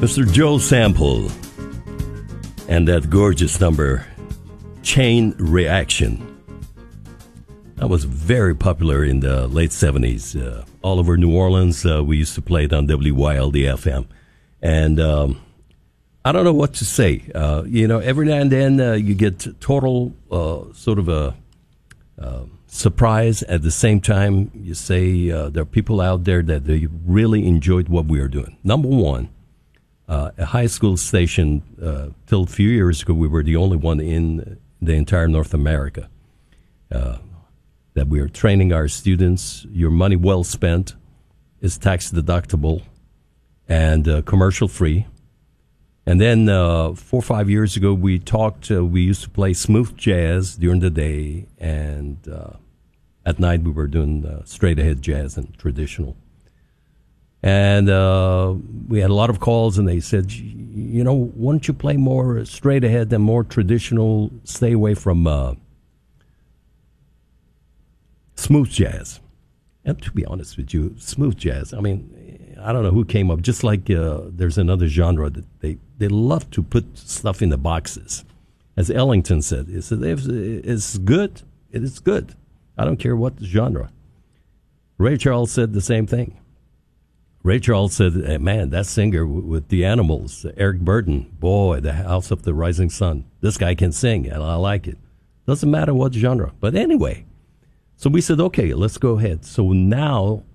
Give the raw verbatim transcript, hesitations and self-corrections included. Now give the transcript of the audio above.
Mister Joe Sample and that gorgeous number, Chain Reaction. That was very popular in the late seventies. Uh, all over New Orleans, uh, we used to play it on W Y L D F M. And um, I don't know what to say. Uh, you know, every now and then uh, you get total uh, sort of a uh, surprise. At the same time, you say uh, there are people out there that they really enjoyed what we are doing. Number one, uh, a high school station, uh, till a few years ago, we were the only one in the entire North America uh, that we are training our students. Your money well spent is tax deductible and uh, commercial free. And then uh, four or five years ago, we talked, uh, we used to play smooth jazz during the day, and uh, at night we were doing uh, straight ahead jazz and traditional. And uh, we had a lot of calls, and they said, you know, why don't you play more straight ahead and more traditional, stay away from uh, smooth jazz. And to be honest with you, smooth jazz, I mean, I don't know who came up, just like uh, there's another genre that they, they love to put stuff in the boxes. As Ellington said, he said, if it's good, it is good. I don't care what genre. Ray Charles said the same thing. Ray Charles said, hey, man, that singer w- with the Animals, Eric Burden, boy, the House of the Rising Sun, this guy can sing, and I like it. Doesn't matter what genre. But anyway, so we said, okay, let's go ahead. So now